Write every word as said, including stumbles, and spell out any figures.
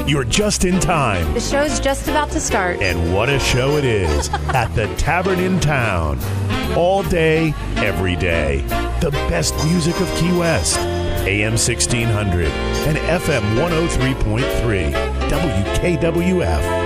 You're just in time. The show's just about to start. And what a show it is at the Tavern in Town. All day, every day. The best music of Key West. A M sixteen hundred and F M one oh three point three. W K W F.